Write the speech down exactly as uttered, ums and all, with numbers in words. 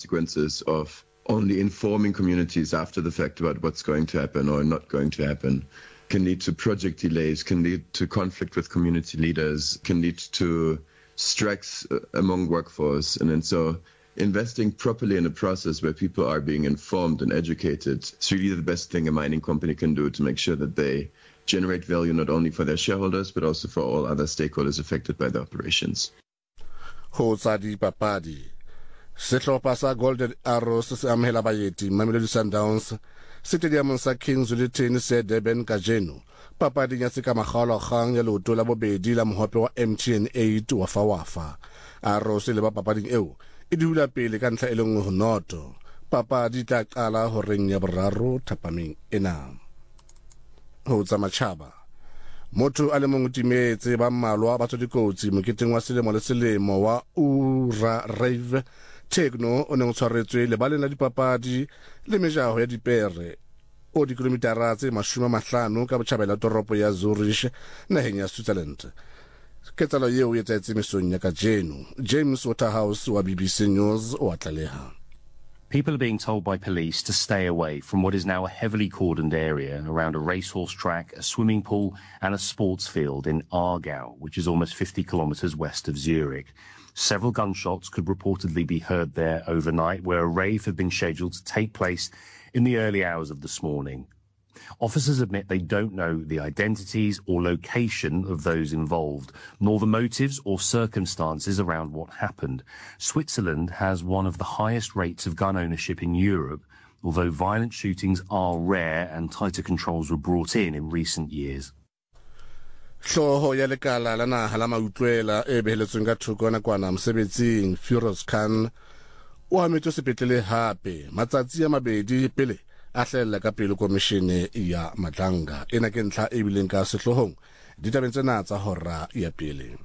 consequences of only informing communities after the fact about what's going to happen or not going to happen can lead to project delays, can lead to conflict with community leaders, can lead to strikes among workforce. And then so investing properly in a process where people are being informed and educated is really the best thing a mining company can do to make sure that they generate value not only for their shareholders, but also for all other stakeholders affected by the operations. Hotsadi Papadi. Setlhopha sa Golden Arrows se amhela baeti Mamelodi Sundowns Stadium sa Kings le Tennis se Durban kajeno. Papadi ya seka magalo gang ya loto la bobedi la mohope wa M T N eight wa Fawafa. Arrows le ba papading eo e dula pele ka ntlha e leng ho noto. Papadi tla qala ho reng ya boraro thapameng ena. Ho tsa matjhaba. Motho a le mongwe timetse ba mmalwa ba tsodikotsi moketeng wa selemo le selemo wa Ura Rave Techno o neng tshwaretswe le baleng la dipapadi le mejaho ya dipere o dikilomitara tse mashome a mahlano ka botjhabela toropo ya Zurich naheng ya Switzerland. Ketsalo yeo e etsahetse mesong ya kajeno. James Waterhouse wa B B C News o atlaleha. People are being told by police to stay away from what is now a heavily cordoned area around a racehorse track, a swimming pool and a sports field in Aargau, which is almost fifty kilometres west of Zurich. Several gunshots could reportedly be heard there overnight, where a rave had been scheduled to take place in the early hours of this morning. Officers admit they don't know the identities or location of those involved, nor the motives or circumstances around what happened. Switzerland has one of the highest rates of gun ownership in Europe, although violent shootings are rare and tighter controls were brought in in recent years. Hloho ya lekala la naha la mautlwela e beheletsweng ka thoko nakwana mosebetsing Firoz Khan o ametswe sepetlele hape matsatsi a mabedi pele a hlahella ka pele komishene ya Madlanga ena ke ntlha e bileng ka sehlohong ditabeng tsena tsa hora ya pele.